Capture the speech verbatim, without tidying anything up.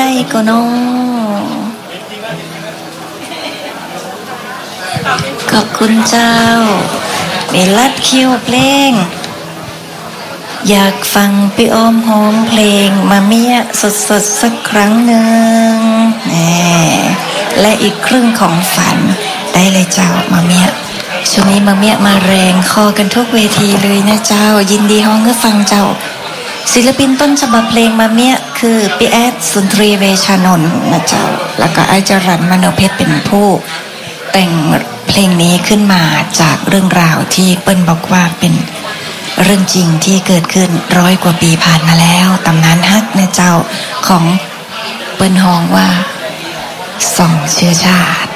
ได้ก็น้อขอบคุณเจ้าเมลัดคิวเพลงอยากฟังพี่อ้อมหอมเพลงมาเมียสดสดสักครั้งหนึ่งแหมและอีกครึ่งของฝันได้เลยเจ้ามาเมียช่วงนี้มาเมียมาแรงคอกันทุกเวทีเลยนะเจ้ายินดีฮ้องเพื่อฟังเจ้าศิลปินต้นฉบับเพลงมาเมียคือพี่แอดสุนทรีเวชานนท์นะเจ้าแล้วก็ไอจรัญมโนเพชรเป็นผู้แต่งเพลงนี้ขึ้นมาจากเรื่องราวที่เปิ้ลบอกว่าเป็นเรื่องจริงที่เกิดขึ้นร้อยกว่าปีผ่านมาแล้วตำนานฮักนะเจ้าของเปิ้ลฮองว่าสองเชื้อชาติ